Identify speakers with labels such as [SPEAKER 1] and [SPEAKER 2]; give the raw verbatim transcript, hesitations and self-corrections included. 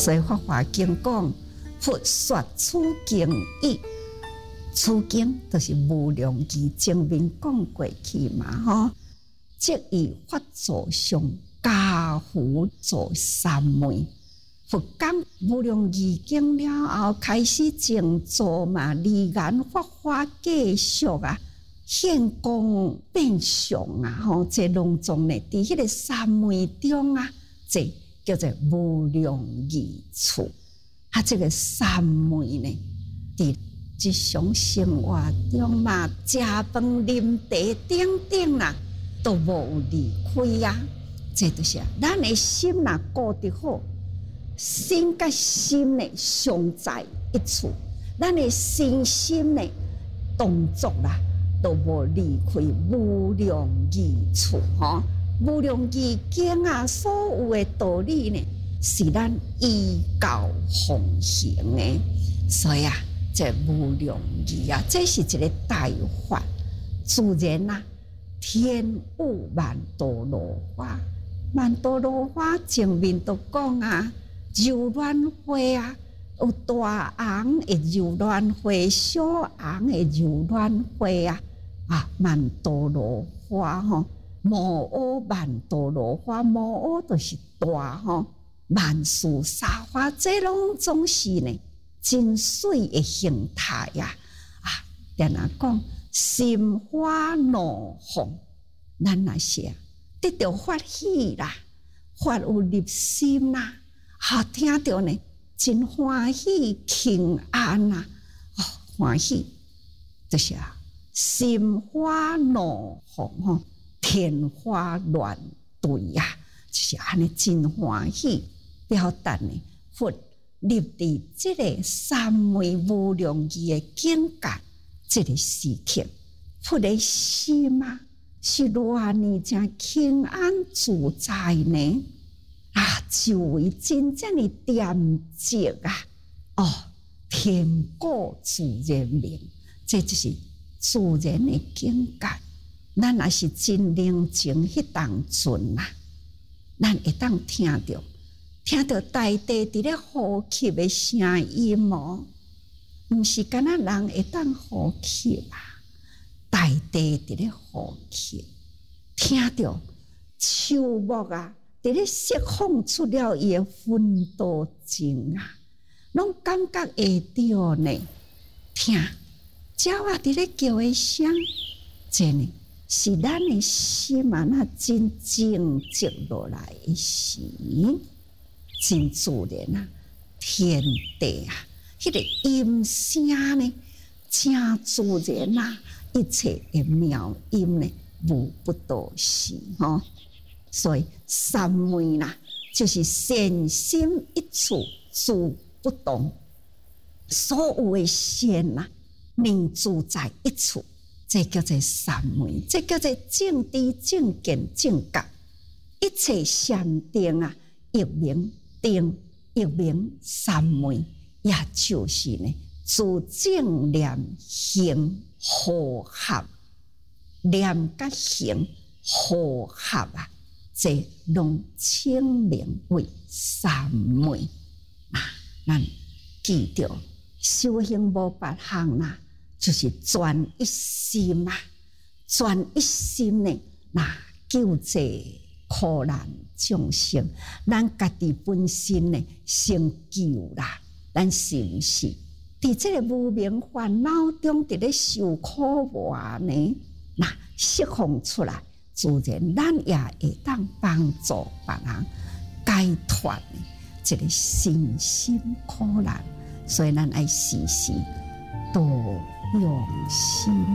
[SPEAKER 1] 所以《法华经》讲，佛说此经义，此经就是无量义前面讲过去嘛吼。即以法座上加护做三昧。佛讲无量义经了后，开始静坐嘛，离眼法华继续啊，现光变相啊，吼，这隆重呢，伫迄个三昧中啊，这叫做无量义处。啊，这个三昧呢，伫日常生活中嘛，食饭、啉茶等等啦，都无离开啊。这就是咱的心若顾得好。心甲心呢相在一处，咱的身心呢动作啦，都无离开无量义处吼。无量义经啊，所有的道理呢，是咱依教奉行的。所以啊，这无量义啊，这是一个大法。自然啊，天无万多罗花，万多罗花前面都讲啊。柔软花啊，有大红的柔软花，小红的柔软花啊，啊，曼多罗花吼，摩诃曼多罗花，摩诃就是大吼，曼殊沙花，这拢总是呢真水的形态呀！啊，然后讲心花怒放，咱那些得到法喜啦，法有入心啦。啊，听到呢，真欢喜轻安啊！哦，欢喜就是啊，心花怒放吼，天花乱坠呀，就是安尼真欢喜，表达呢，佛入伫这个三昧无量义的境界，这个时刻，佛的心啊，是偌呢真轻安自在呢。啊，就为真正的恬静啊！哦，天果自然明，这就是自然的境界。咱也是真宁静迄当阵啊，咱会当听到，听到大地伫咧呼吸的声音哦，毋是干那人会当呼吸啊，大地伫咧呼吸，听到树木啊。伫咧释放出了伊诶芬多精啊，拢感觉会到呢。听，鸟啊伫咧叫诶声，真呢是咱诶心啊，那真静寂落来诶时，真自然啊，天地啊，迄、那个音声呢，真自然啊，一切诶妙音呢，无不都是吼。所以三昧啦，就是善心一处，诸不动，所有的善啦，凝住在一处，这叫做三昧，这叫做正知正见正觉，一切禅定啊，一名定，一名三昧，也就是呢，自正念行和合，念甲行和合啊。这拢称名为三昧啊！咱记着修行无别项啦，就是专一心啊，专一心呢，那救济苦难众生，咱家己本身呢成就啦，咱是毋是？伫这个无明烦恼中，伫咧受苦外呢，那释放出来。自然，咱也会当帮助别人解脱这个身心苦难，所以咱爱时时多用心。